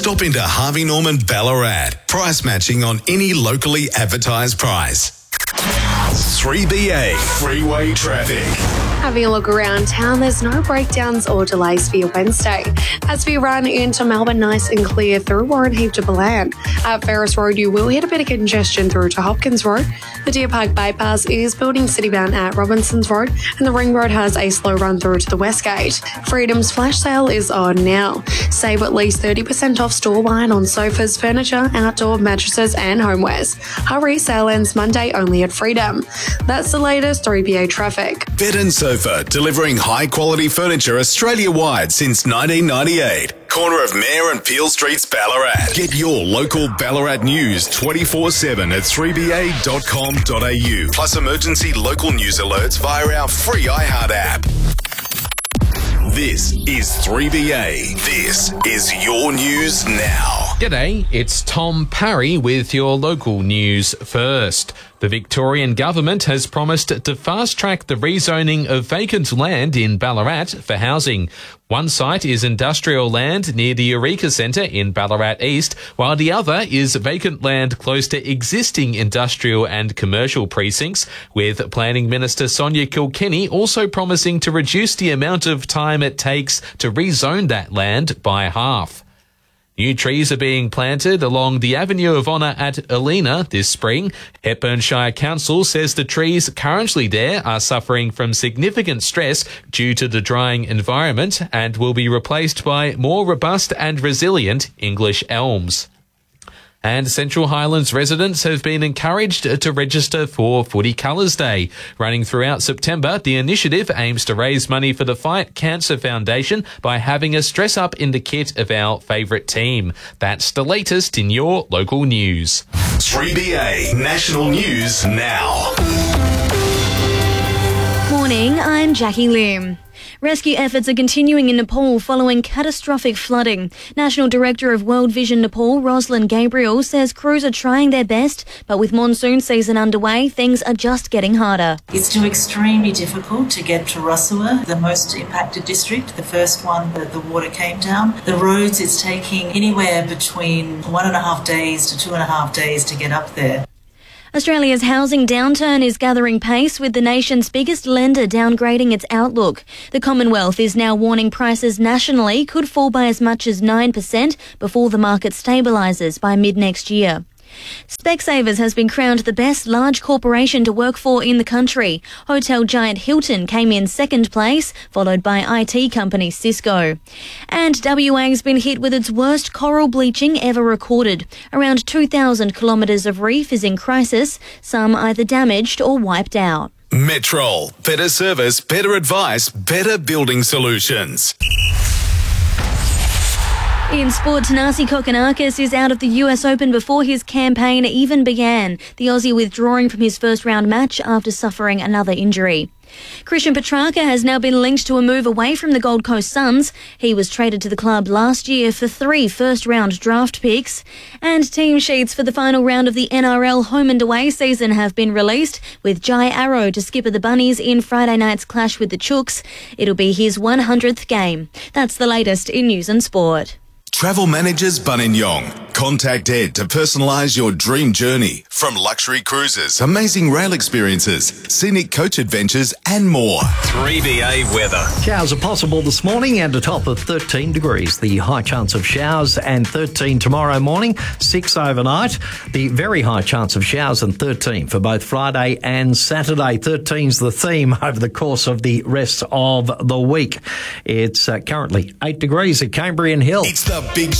Stop into Harvey Norman Ballarat. Price matching on any locally advertised price. 3BA Freeway Traffic. Having a look around town, there's no breakdowns or delays for your Wednesday. As we run into Melbourne, nice and clear through Warren Heap to Balan. At Ferris Road, you will hit a bit of congestion through to Hopkins Road. The Deer Park Bypass is building citybound at Robinsons Road, and the Ring Road has a slow run through to the Westgate. Freedom's flash sale is on now. Save at least 30% off store-wide on sofas, furniture, outdoor mattresses and homewares. Hurry, sale ends Monday only at Freedom. That's the latest 3BA traffic. Bed and Sofa, delivering high-quality furniture Australia-wide since 1998. Corner of Mayor and Peel Streets, Ballarat. Get your local Ballarat news 24/7 at 3ba.com.au. Plus emergency local news alerts via our free iHeart app. This is 3BA. This is your news now. G'day, it's Tom Parry with your local news first. The Victorian government has promised to fast-track the rezoning of vacant land in Ballarat for housing. One site is industrial land near the Eureka Centre in Ballarat East, while the other is vacant land close to existing industrial and commercial precincts, with Planning Minister Sonia Kilkenny also promising to reduce the amount of time it takes to rezone that land by half. New trees are being planted along the Avenue of Honour at Alina this spring. Hepburn Shire Council says the trees currently there are suffering from significant stress due to the drying environment and will be replaced by more robust and resilient English elms. And Central Highlands residents have been encouraged to register for Footy Colours Day. Running throughout September, the initiative aims to raise money for the Fight Cancer Foundation by having us dress up in the kit of our favourite team. That's the latest in your local news. 3BA National News now. Morning, I'm Jackie Lim. Rescue efforts are continuing in Nepal following catastrophic flooding. National Director of World Vision Nepal, Rosalind Gabriel, says crews are trying their best, but with monsoon season underway, things are just getting harder. It's still extremely difficult to get to Rasua, the most impacted district, the first one that the water came down. The roads, it's taking anywhere between 1.5 days to 2.5 days to get up there. Australia's housing downturn is gathering pace, with the nation's biggest lender downgrading its outlook. The Commonwealth is now warning prices nationally could fall by as much as 9% before the market stabilises by mid-next year. Specsavers has been crowned the best large corporation to work for in the country. Hotel giant Hilton came in second place, followed by IT company Cisco. And WA's been hit with its worst coral bleaching ever recorded. Around 2,000 kilometres of reef is in crisis, some either damaged or wiped out. Metrol. Better service, better advice, better building solutions. In sport, Thanasi Kokkinakis is out of the US Open before his campaign even began. The Aussie withdrawing from his first round match after suffering another injury. Christian Petrarca has now been linked to a move away from the Gold Coast Suns. He was traded to the club last year for 3 first-round draft picks. And team sheets for the final round of the NRL home and away season have been released, with Jai Arrow to skipper the Bunnies in Friday night's clash with the Chooks. It'll be his 100th game. That's the latest in news and sport. Travel Managers Buninyong. Contact Ed to personalise your dream journey. From luxury cruises, amazing rail experiences, scenic coach adventures and more. 3BA weather. Showers are possible this morning and a top of 13 degrees. The high chance of showers and 13 tomorrow morning, 6 overnight. The very high chance of showers and 13 for both Friday and Saturday. 13's the theme over the course of the rest of the week. It's currently 8 degrees at Cambrian Hill. It's the big